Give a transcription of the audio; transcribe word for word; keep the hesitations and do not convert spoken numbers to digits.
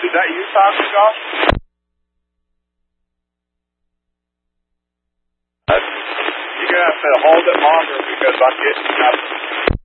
Is that you talking, Josh? Uh, you're going to have to hold it longer because I'm getting up.